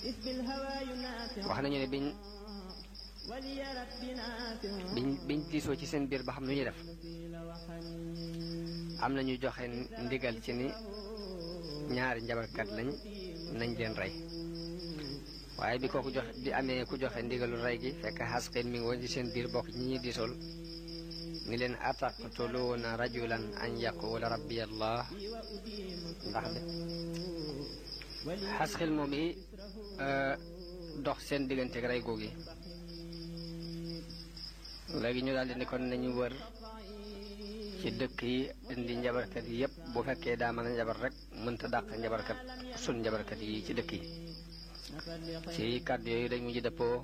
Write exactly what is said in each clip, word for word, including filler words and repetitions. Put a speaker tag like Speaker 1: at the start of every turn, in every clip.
Speaker 1: wax nañu ne biñ biñ biñ diisoo ci seen biir ba xam nu ñuy def am na ñu joxe ndigal ci ni ñaari njabarkat lañ nañ leen rey waaye bi kooku joxe bi amee ku joxe ndigalu rey gi fekk Xasqiil mi ngi woon ci seen biir bokk ñi ñuy diisool ni leen ataqtuluuna rajulan an yaqula rabbi allah ndax de Xasqiil moom yi dox seen diggante ak rey googu léegi ñu daal di ni kon nañu wër ci dëkk yi indi njabarkat yi yépp bu fekkee daa mën a njabar rek mënta dàq njabarkat sun njabarkat yi ci dëkk yi ci kàddu yooyu dañ mujj dëppoo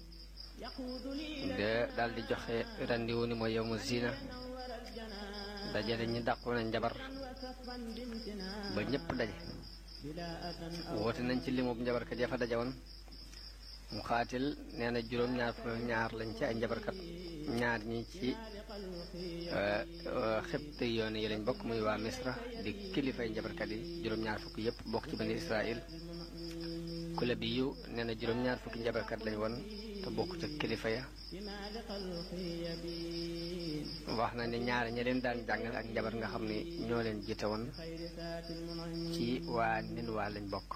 Speaker 1: de daal di joxe randiwu ni mooy yawmu zina dajale ñi dàqoon a njabar ba ñëpp daje woote nañ ci limub njabarkat ya fa daje woon mu xaatil nee na juróom-ñaar fukk ñaar lañ ci ay njabarkat ñaar ñi ci xibti yoon yi lañ bokk muy waa Misra di kilifay njabarkat yi juróom-ñaar fukk yëpp bokk ci bani Israël Kulabi yu nee na juróom-ñaar fukki njabarkat lañ woon te bokk ca kilifa ya wax na ni ñaar ña leen daan jàngal ak njabar nga xam ni ñoo leen jiite woon ci waa nin waa lañ bokk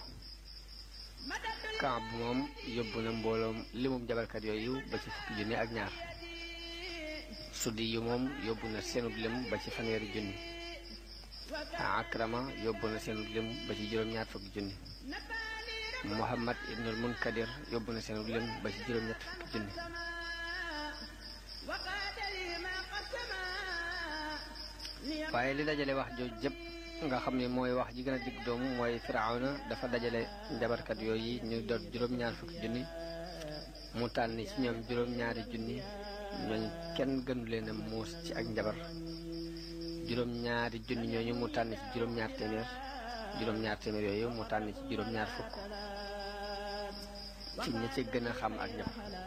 Speaker 1: Kaab moom yóbbu na mbooloom limum njabarkat yooyu ba ci fukki junni ak ñaar Suddi yu moom yóbbu na seenub lim ba ci fanweeri junni Akrama yóbbu na seenub lim ba ci juróom-ñaar fukki junni Muhammad ibnul Munkadir yóbbu na seenub lim ba ci juróom-ñett fukki junni waaye li dajale wax jooju jëpp nga xam ne mooy wax ji gën a digg doomu mooy Firawna dafa dajale njabarkat yooyu ñu doon juróom-ñaar fukki junni mu tànn ci ñoom juróom-ñaari junni ñooñ kenn gënu leen a muus ci ak njabar juróom-ñaari junni ñooñu mu tànn ci juróom-ñaar téeméer juróom-ñaar téeméer yooyu mu tànn ci juróom-ñaar fukk ci ñi ci gën a xam ak njabar